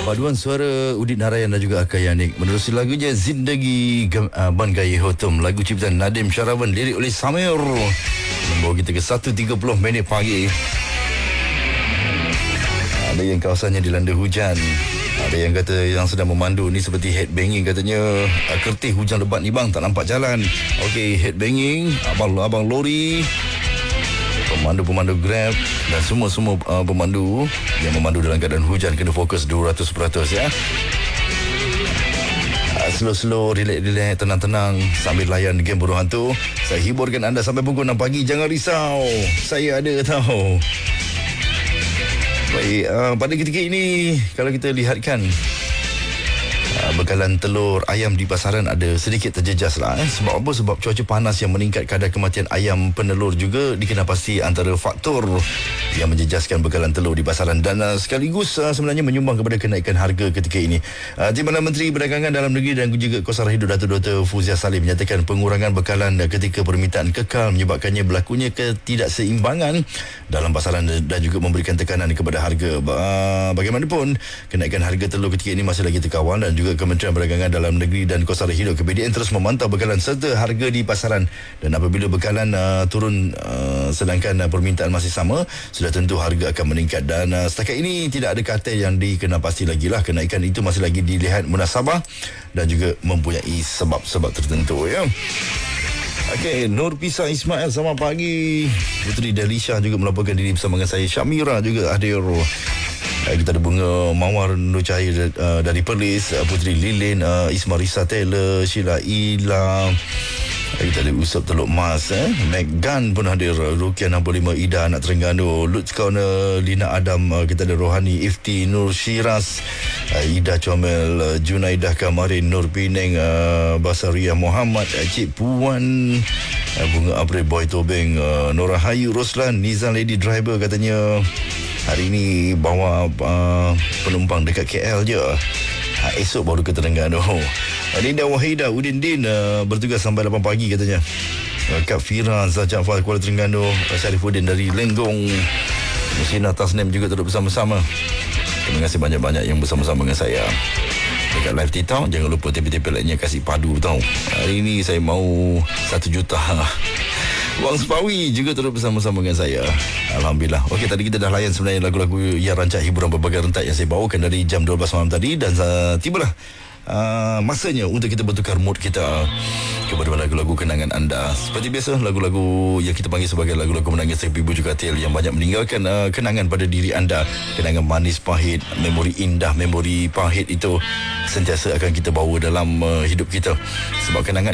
Paduan suara Udin Narayan dan juga Aka Yanik menerusi lagunya Zindagi Ban Gaya Hotum, lagu ciptaan Nadim Syarawan, lirik oleh Samir, membawa kita ke 1.30 minit pagi. Ada yang kawasannya dilanda hujan, ada yang kata yang sedang memandu ni seperti headbanging katanya. Kertih hujan lebat ni bang, tak nampak jalan. Okey, headbanging, abang lori, pemandu Grab dan semua pemandu yang memandu dalam keadaan hujan kena fokus 200% ya. Slow, relax, tenang-tenang sambil layan game Burung Hantu. Saya hiburkan anda sampai pukul 6 pagi. Jangan risau, saya ada tahu. Baik, pada ketika ini kalau kita lihatkan bekalan telur ayam di pasaran ada sedikit terjejas lah. Sebab apa? Sebab cuaca panas yang meningkat kadar kematian ayam penelur juga dikenal pasti antara faktor yang menjejaskan bekalan telur di pasaran dan sekaligus sebenarnya menyumbang kepada kenaikan harga ketika ini. Timbalan Menteri Perdagangan Dalam Negeri dan juga Kos Arah Hidup Datuk Dr. Fuzia Salim menyatakan pengurangan bekalan ketika permintaan kekal menyebabkannya berlakunya ketidakseimbangan dalam pasaran dan juga memberikan tekanan kepada harga. Bagaimanapun, kenaikan harga telur ketika ini masih lagi terkawal dan juga Kementerian Perdagangan Dalam Negeri dan Kos Arah Hidup KPDN terus memantau bekalan serta harga di pasaran, dan apabila bekalan turun sedangkan permintaan masih sama, sudah tentu harga akan meningkat. Dan setakat ini tidak ada kata yang dikenal pasti lagi lah. Kenaikan itu masih lagi dilihat munasabah dan juga mempunyai sebab-sebab tertentu ya. Okey, Nur Pisa Ismail, selamat pagi. Puteri Delisha juga melaporkan diri bersama dengan saya. Syamira juga hadir. Kita ada Bunga Mawar Nur Cahaya dari Perlis, Puteri Lilin, Ismarisa Taylor, Sheila Ila. Kita ada Usop Teluk Mas, Megan pun hadir, Rukian 65, Ida anak Terengganu, Lutz Corner, Lina Adam, kita ada Rohani Ifti, Nur Syiras, Ida Comel, Junaidah Kamarin, Nur Pineng, Basaria Muhammad, Cik Puan, Bunga April, Boy Tobeng, Nora Hayu, Roslan, Nizam Lady Driver katanya hari ini bawa penumpang dekat KL je. Esok baru ke Terengganu. Linda Wahida Udin Din bertugas sampai 8 pagi katanya. Kak Fira Zajafar Kuala Terengganu, Syarifuddin dari Lenggong, Musina Tasnim juga turut bersama-sama. Terima kasih banyak-banyak yang bersama-sama dengan saya dekat live TikTok. Jangan lupa tipe-tipe lainnya kasih padu tau. Hari ini saya mau 1 juta. Wang Sepawi juga turut bersama-sama dengan saya. Alhamdulillah. Okey, tadi kita dah layan sebenarnya lagu-lagu yang rancak hiburan berbagai rentak yang saya bawakan dari jam 12 malam tadi. Dan tibalah masanya untuk kita bertukar mood kita kepada lagu-lagu kenangan anda. Seperti biasa, lagu-lagu yang kita panggil sebagai lagu-lagu menangis tapi bujuk katil yang banyak meninggalkan kenangan pada diri anda. Kenangan manis pahit, memori indah, memori pahit itu sentiasa akan kita bawa dalam hidup kita. Sebab kenangan